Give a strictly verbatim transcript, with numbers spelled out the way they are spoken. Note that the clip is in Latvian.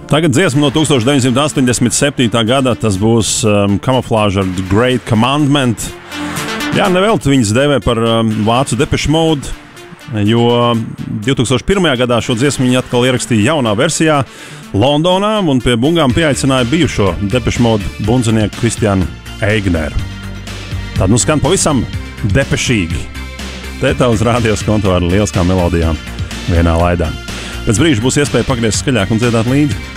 Tagad dziesma no tūkstoš deviņsimt astoņdesmit septītā gada, tas būs um, Camouflage ar The Great Commandment. Jā, nevelti viņas dēvē par um, vācu Depeche Mode, jo divtūkstoš pirmajā gadā šo dziesmu viņi atkal ierakstīja jaunā versijā Londonā un pie bungām pieaicināja bijušo Depeche Mode bundzinieku Kristiānu Eigneru. Tad nu skan pavisam depešīgi. Te tā uz rādios konto ar lieliskām melodijām vienā laidā. Pēc brīža būs iespēja pagriezt skaļāk un dziedāt līdzi.